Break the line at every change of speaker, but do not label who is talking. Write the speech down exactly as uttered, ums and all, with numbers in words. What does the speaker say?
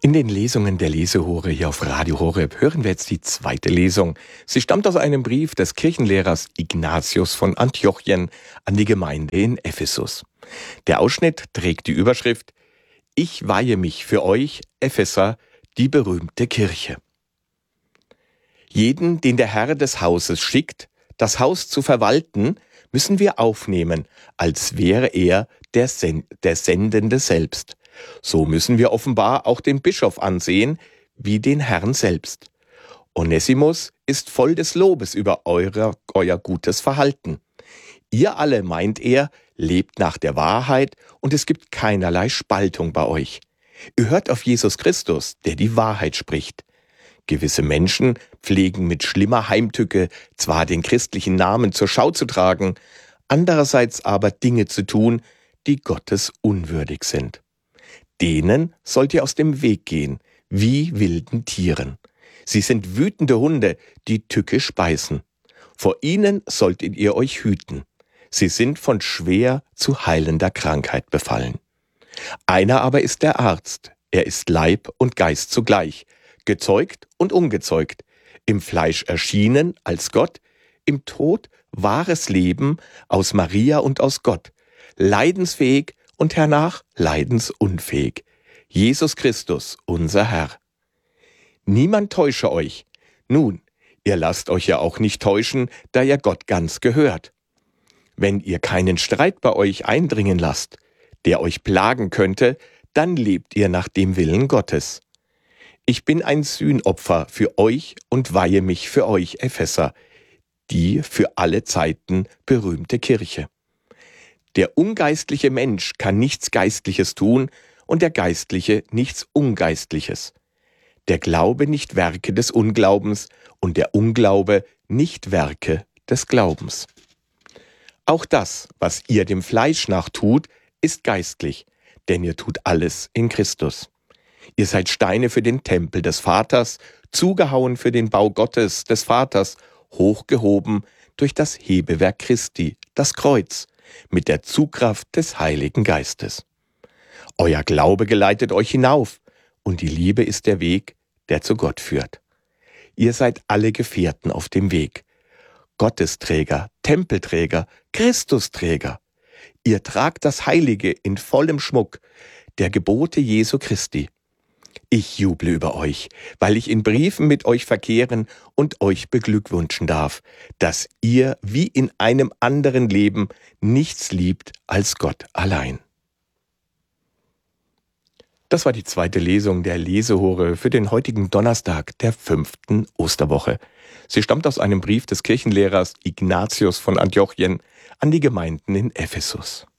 In den Lesungen der Lesehure hier auf Radio Horeb hören wir jetzt die zweite Lesung. Sie stammt aus einem Brief des Kirchenlehrers Ignatius von Antiochien an die Gemeinde in Ephesus. Der Ausschnitt trägt die Überschrift: Ich weihe mich für euch, Epheser, die berühmte Kirche. Jeden, den der Herr des Hauses schickt, das Haus zu verwalten, müssen wir aufnehmen, als wäre er der, Sen- der Sendende selbst. So müssen wir offenbar auch den Bischof ansehen, wie den Herrn selbst. Onesimus ist voll des Lobes über eure, euer gutes Verhalten. Ihr alle, meint er, lebt nach der Wahrheit und es gibt keinerlei Spaltung bei euch. Ihr hört auf Jesus Christus, der die Wahrheit spricht. Gewisse Menschen pflegen mit schlimmer Heimtücke zwar den christlichen Namen zur Schau zu tragen, andererseits aber Dinge zu tun, die Gottes unwürdig sind. Denen sollt ihr aus dem Weg gehen, wie wilden Tieren. Sie sind wütende Hunde, die tückisch beißen. Vor ihnen solltet ihr euch hüten. Sie sind von schwer zu heilender Krankheit befallen. Einer aber ist der Arzt, er ist Leib und Geist zugleich, gezeugt und ungezeugt, im Fleisch erschienen als Gott, im Tod wahres Leben aus Maria und aus Gott, leidensfähig und hernach leidensunfähig. Jesus Christus, unser Herr. Niemand täusche euch. Nun, ihr lasst euch ja auch nicht täuschen, da ihr Gott ganz gehört. Wenn ihr keinen Streit bei euch eindringen lasst, der euch plagen könnte, dann lebt ihr nach dem Willen Gottes. Ich bin ein Sühnopfer für euch und weihe mich für euch, Epheser, die für alle Zeiten berühmte Kirche. Der ungeistliche Mensch kann nichts Geistliches tun und der Geistliche nichts Ungeistliches. Der Glaube nicht Werke des Unglaubens und der Unglaube nicht Werke des Glaubens. Auch das, was ihr dem Fleisch nach tut, ist geistlich, denn ihr tut alles in Christus. Ihr seid Steine für den Tempel des Vaters, zugehauen für den Bau Gottes, des Vaters, hochgehoben durch das Hebewerk Christi, das Kreuz, mit der Zugkraft des Heiligen Geistes. Euer Glaube geleitet euch hinauf, und die Liebe ist der Weg, der zu Gott führt. Ihr seid alle Gefährten auf dem Weg. Gottesträger, Tempelträger, Christusträger. Ihr tragt das Heilige in vollem Schmuck, der Gebote Jesu Christi. Ich juble über euch, weil ich in Briefen mit euch verkehren und euch beglückwünschen darf, dass ihr wie in einem anderen Leben nichts liebt als Gott allein. Das war die zweite Lesung der Lesehure für den heutigen Donnerstag der fünften Osterwoche. Sie stammt aus einem Brief des Kirchenlehrers Ignatius von Antiochien an die Gemeinden in Ephesus.